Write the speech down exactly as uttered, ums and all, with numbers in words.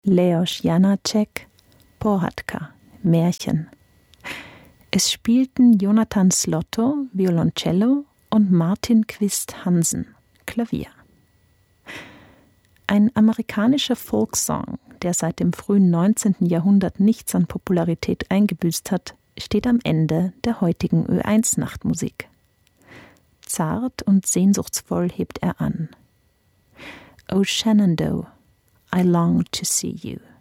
Leos Janáček, Pohádka, Märchen. Es spielten Jonathan Slotto, Violoncello, und Martin Quist Hansen, Klavier. Ein amerikanischer Folksong, der seit dem frühen neunzehnten Jahrhundert nichts an Popularität eingebüßt hat, steht am Ende der heutigen Ö eins Nachtmusik. Zart und sehnsuchtsvoll hebt er an. O Shenandoah, I long to see you.